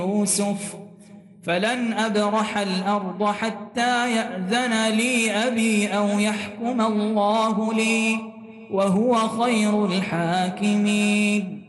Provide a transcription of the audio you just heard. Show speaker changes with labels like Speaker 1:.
Speaker 1: يوسف فلن أبرح الأرض حتى يأذن لي أبي أو يحكم الله لي وهو خير الحاكمين.